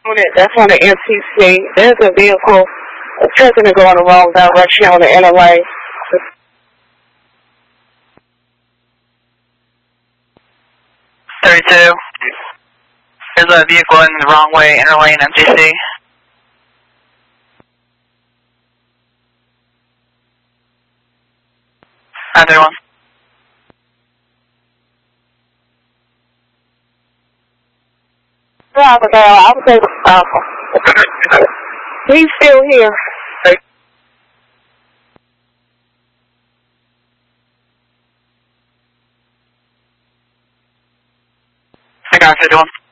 That's on the MTC. There's a vehicle attempting to go in the wrong direction on the NLA. 32. There's a vehicle in the wrong way, interlane MTC. Either one. Yeah, but I was able to stop him. He's still here. I got 51.